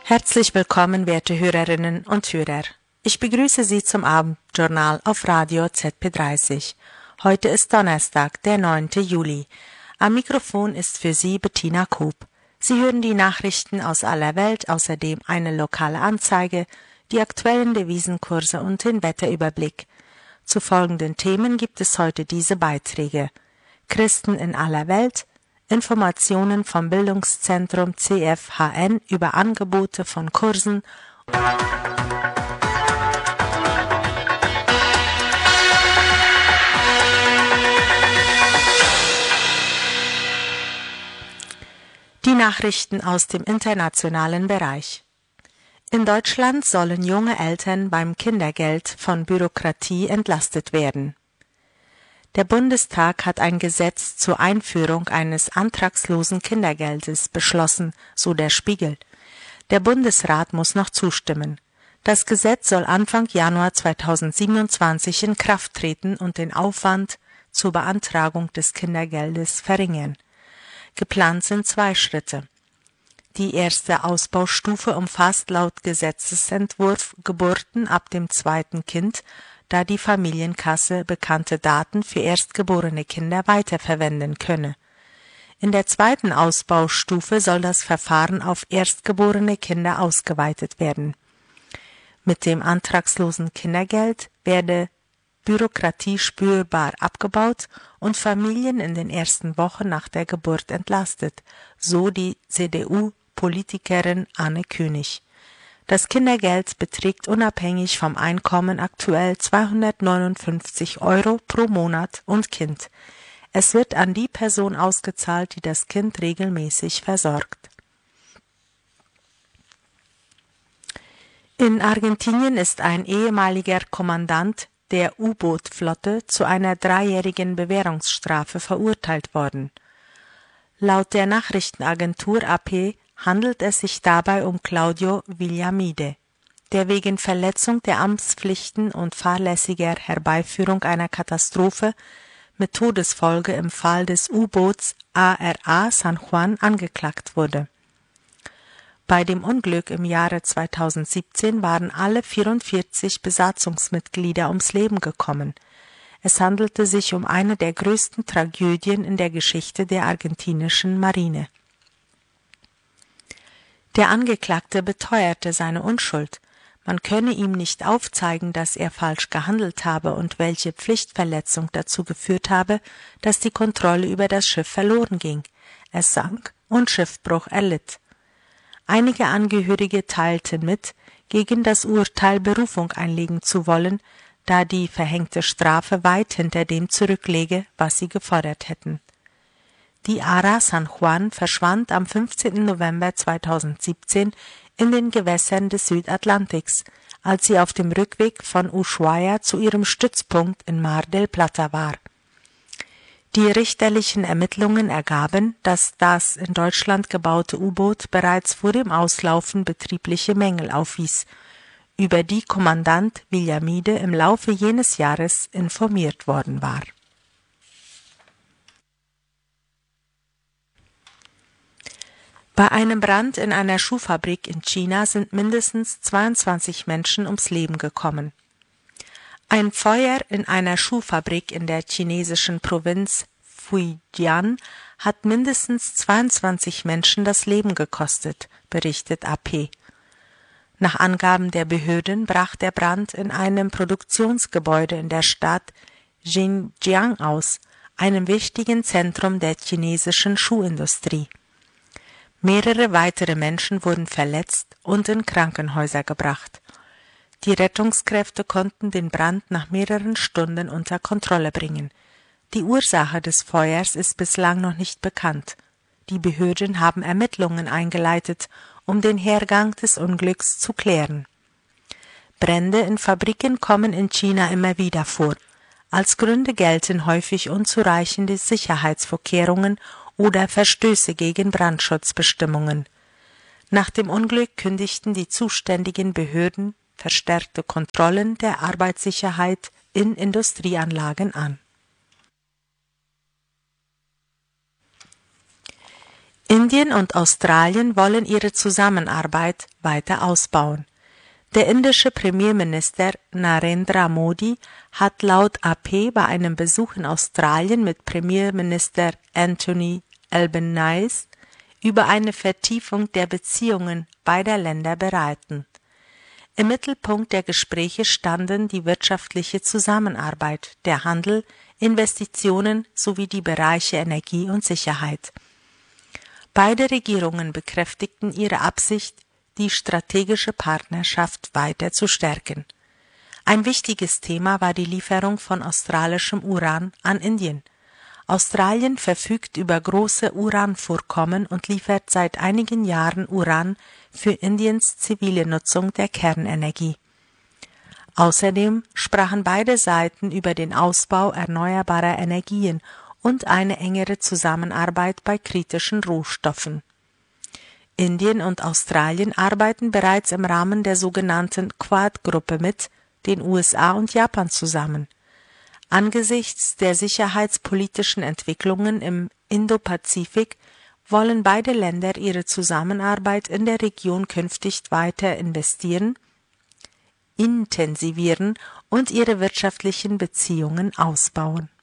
Herzlich willkommen, werte Hörerinnen und Hörer. Ich begrüße Sie zum Abendjournal auf Radio ZP30. Heute ist Donnerstag, der 9. Juli. Am Mikrofon ist für Sie Bettina Kub. Sie hören die Nachrichten aus aller Welt, außerdem eine lokale Anzeige, die aktuellen Devisenkurse und den Wetterüberblick. Zu folgenden Themen gibt es heute diese Beiträge: Christen in aller Welt, Informationen vom Bildungszentrum CFHN über Angebote von Kursen Die Nachrichten aus dem internationalen Bereich. In Deutschland sollen junge Eltern beim Kindergeld von Bürokratie entlastet werden. Der Bundestag hat ein Gesetz zur Einführung eines antragslosen Kindergeldes beschlossen, so der Spiegel. Der Bundesrat muss noch zustimmen. Das Gesetz soll Anfang Januar 2027 in Kraft treten und den Aufwand zur Beantragung des Kindergeldes verringern. Geplant sind 2 Schritte. Die erste Ausbaustufe umfasst laut Gesetzesentwurf Geburten ab dem 2. Kind, da die Familienkasse bekannte Daten für erstgeborene Kinder weiterverwenden könne. In der zweiten Ausbaustufe soll das Verfahren auf erstgeborene Kinder ausgeweitet werden. Mit dem antragslosen Kindergeld werde Bürokratie spürbar abgebaut und Familien in den ersten Wochen nach der Geburt entlastet, so die CDU-Politikerin Anne König. Das Kindergeld beträgt unabhängig vom Einkommen aktuell 259 € pro Monat und Kind. Es wird an die Person ausgezahlt, die das Kind regelmäßig versorgt. In Argentinien ist ein ehemaliger Kommandant der U-Boot-Flotte zu einer 3-jährigen Bewährungsstrafe verurteilt worden. Laut der Nachrichtenagentur AP handelt es sich dabei um Claudio Villamide, der wegen Verletzung der Amtspflichten und fahrlässiger Herbeiführung einer Katastrophe mit Todesfolge im Fall des U-Boots ARA San Juan angeklagt wurde. Bei dem Unglück im Jahre 2017 waren alle 44 Besatzungsmitglieder ums Leben gekommen. Es handelte sich um eine der größten Tragödien in der Geschichte der argentinischen Marine. Der Angeklagte beteuerte seine Unschuld. Man könne ihm nicht aufzeigen, dass er falsch gehandelt habe und welche Pflichtverletzung dazu geführt habe, dass die Kontrolle über das Schiff verloren ging. Es sank und Schiffbruch erlitt. Einige Angehörige teilten mit, gegen das Urteil Berufung einlegen zu wollen, da die verhängte Strafe weit hinter dem zurückläge, was sie gefordert hätten. Die ARA San Juan verschwand am 15. November 2017 in den Gewässern des Südatlantiks, als sie auf dem Rückweg von Ushuaia zu ihrem Stützpunkt in Mar del Plata war. Die richterlichen Ermittlungen ergaben, dass das in Deutschland gebaute U-Boot bereits vor dem Auslaufen betriebliche Mängel aufwies, über die Kommandant Villamide im Laufe jenes Jahres informiert worden war. Bei einem Brand in einer Schuhfabrik in China sind mindestens 22 Menschen ums Leben gekommen. Ein Feuer in einer Schuhfabrik in der chinesischen Provinz Fujian hat mindestens 22 Menschen das Leben gekostet, berichtet AP. Nach Angaben der Behörden brach der Brand in einem Produktionsgebäude in der Stadt Xinjiang aus, einem wichtigen Zentrum der chinesischen Schuhindustrie. Mehrere weitere Menschen wurden verletzt und in Krankenhäuser gebracht. Die Rettungskräfte konnten den Brand nach mehreren Stunden unter Kontrolle bringen. Die Ursache des Feuers ist bislang noch nicht bekannt. Die Behörden haben Ermittlungen eingeleitet, um den Hergang des Unglücks zu klären. Brände in Fabriken kommen in China immer wieder vor. Als Gründe gelten häufig unzureichende Sicherheitsvorkehrungen oder Verstöße gegen Brandschutzbestimmungen. Nach dem Unglück kündigten die zuständigen Behörden verstärkte Kontrollen der Arbeitssicherheit in Industrieanlagen an. Indien und Australien wollen ihre Zusammenarbeit weiter ausbauen. Der indische Premierminister Narendra Modi hat laut AP bei einem Besuch in Australien mit Premierminister Anthony Albanese über eine Vertiefung der Beziehungen beider Länder beraten. Im Mittelpunkt der Gespräche standen die wirtschaftliche Zusammenarbeit, der Handel, Investitionen sowie die Bereiche Energie und Sicherheit. Beide Regierungen bekräftigten ihre Absicht, die strategische Partnerschaft weiter zu stärken. Ein wichtiges Thema war die Lieferung von australischem Uran an Indien. Australien verfügt über große Uranvorkommen und liefert seit einigen Jahren Uran für Indiens zivile Nutzung der Kernenergie. Außerdem sprachen beide Seiten über den Ausbau erneuerbarer Energien und eine engere Zusammenarbeit bei kritischen Rohstoffen. Indien und Australien arbeiten bereits im Rahmen der sogenannten Quad-Gruppe mit den USA und Japan zusammen. Angesichts der sicherheitspolitischen Entwicklungen im Indopazifik wollen beide Länder ihre Zusammenarbeit in der Region künftig weiter intensivieren und ihre wirtschaftlichen Beziehungen ausbauen.